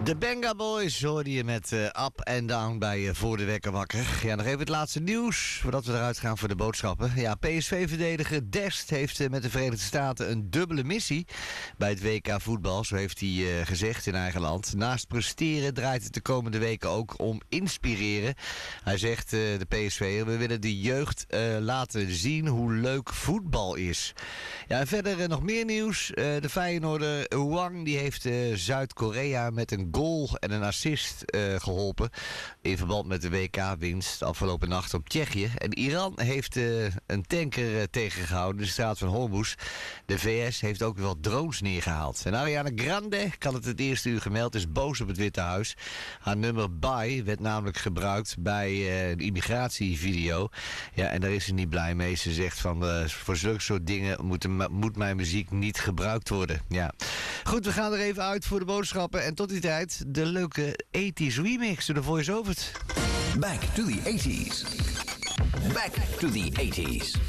De Benga Boys hoorde je met Up and Down bij Voor de Wekker Wakker. Ja, nog even het laatste nieuws voordat we eruit gaan voor de boodschappen. Ja, PSV-verdediger Dest heeft met de Verenigde Staten een dubbele missie bij het WK voetbal. Zo heeft hij gezegd in eigen land. Naast presteren draait het de komende weken ook om inspireren. Hij zegt, de PSV, we willen de jeugd laten zien hoe leuk voetbal is. Ja, en verder nog meer nieuws. De Feyenoorder Hwang die heeft Zuid-Korea met een goal en een assist geholpen in verband met de WK-winst afgelopen nacht op Tsjechië. En Iran heeft een tanker tegengehouden in de straat van Hormuz. De VS heeft ook wat drones neergehaald. En Ariana Grande, ik had het eerste uur gemeld, is boos op het Witte Huis. Haar nummer Bye werd namelijk gebruikt bij een immigratievideo. Ja, en daar is ze niet blij mee. Ze zegt van voor zulke soort dingen moet mijn muziek niet gebruikt worden. Ja. Goed, we gaan er even uit voor de boodschappen. En tot die tijd de leuke 80s remix door de voice-overs. Back to the 80s. Back to the 80s.